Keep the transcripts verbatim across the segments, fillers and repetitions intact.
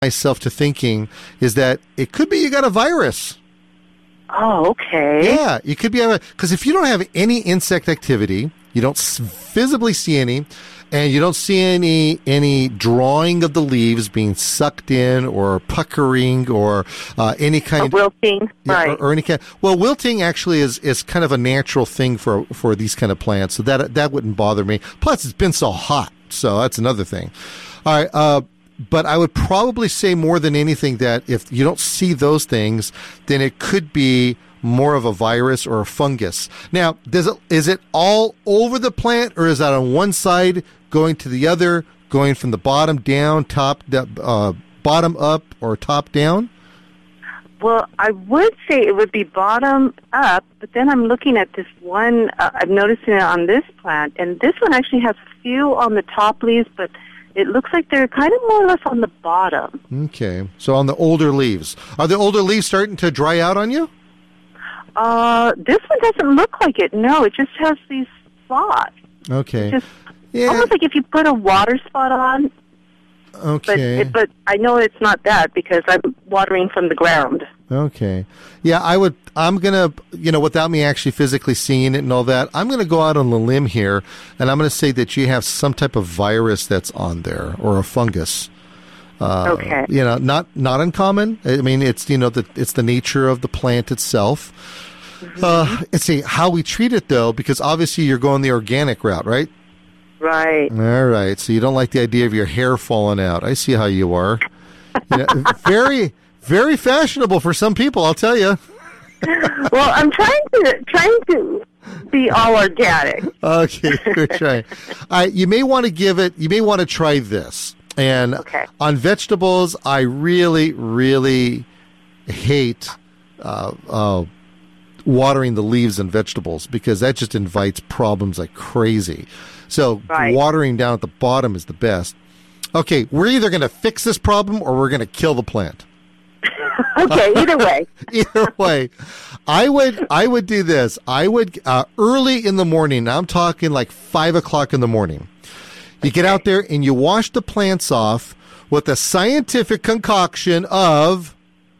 myself to thinking is that it could be you got a virus. Oh, okay. Yeah, you could be, because if you don't have any insect activity, you don't visibly see any, and you don't see any any drawing of the leaves being sucked in or puckering or uh, any kind of wilting, yeah, right? Or, or any kind. Well, wilting actually is, is kind of a natural thing for for these kind of plants, so that that wouldn't bother me. Plus, it's been so hot, so that's another thing. All right. Uh, But I would probably say more than anything that if you don't see those things, then it could be more of a virus or a fungus. Now, does it, is it all over the plant, or is that on one side going to the other, going from the bottom down, top, uh, bottom up, or top down? Well, I would say it would be bottom up, but then I'm looking at this one, uh, I'm noticing it on this plant, and this one actually has a few on the top leaves, but it looks like they're kind of more or less on the bottom. Okay. So on the older leaves. Are the older leaves starting to dry out on you? Uh, this one doesn't look like it. No, it just has these spots. Okay. It's just yeah. almost like if you put a water spot on. Okay. But, but I know it's not that because I'm watering from the ground. Okay. Yeah, I would, I'm going to, you know, without me actually physically seeing it and all that, I'm going to go out on the limb here, and I'm going to say that you have some type of virus that's on there, or a fungus. Uh, okay. You know, not, not uncommon. I mean, it's, you know, the, it's the nature of the plant itself. Mm-hmm. Uh, let's see, how we treat it, though, because obviously you're going the organic route, right? Right. All right. So you don't like the idea of your hair falling out. I see how you are. You know, very... Very fashionable for some people, I'll tell you. Well, I'm trying to trying to be all organic. Okay, good try. I you may want to give it. You may want to try this. And okay. On vegetables, I really, really hate uh, uh, watering the leaves in vegetables because that just invites problems like crazy. So right. watering down at the bottom is the best. Okay, we're either going to fix this problem or we're going to kill the plant. Okay, either way. Either way. I would I would do this. I would, uh, early in the morning, I'm talking like five o'clock in the morning. You get out there and you wash the plants off with a scientific concoction of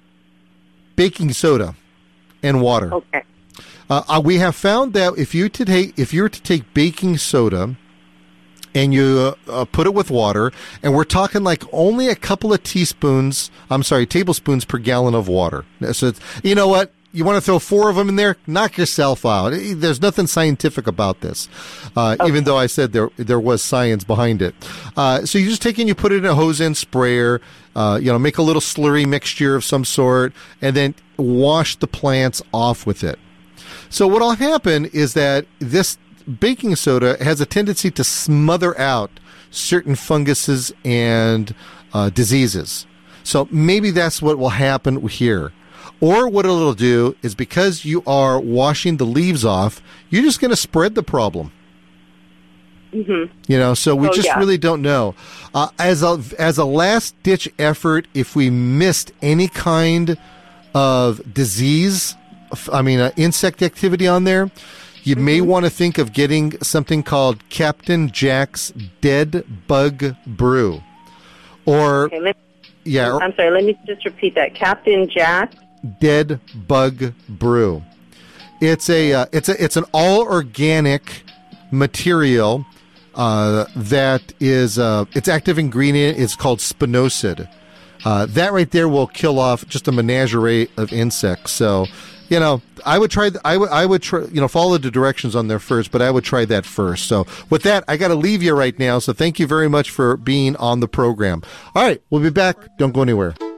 baking soda and water. Okay. Uh, we have found that if you to take if you were to take baking soda and you uh, put it with water, and we're talking like only a couple of teaspoons, I'm sorry, tablespoons per gallon of water. So, it's, you know what? You want to throw four of them in there? Knock yourself out. There's nothing scientific about this, uh, okay. even though I said there there was science behind it. Uh, so you just take and you put it in a hose end sprayer, uh, you know, make a little slurry mixture of some sort, and then wash the plants off with it. So what will happen is that this baking soda has a tendency to smother out certain funguses and uh, diseases. So maybe that's what will happen here. Or what it'll do is because you are washing the leaves off, you're just going to spread the problem. Mm-hmm. You know, so we oh, just yeah. really don't know. Uh, as a as a last ditch effort, if we missed any kind of disease, I mean, uh, insect activity on there, you mm-hmm. may want to think of getting something called Captain Jack's Dead Bug Brew. Or, okay, let, yeah. I'm sorry, let me just repeat that. Captain Jack Dead Bug Brew. It's a uh, it's a it's an all organic material uh, that is uh, its active ingredient is called spinosad. Uh, that right there will kill off just a menagerie of insects. So, you know, I would try. I would. I would try. You know, follow the directions on there first, but I would try that first. So, with that, I got to leave you right now. So, thank you very much for being on the program. All right, we'll be back. Don't go anywhere.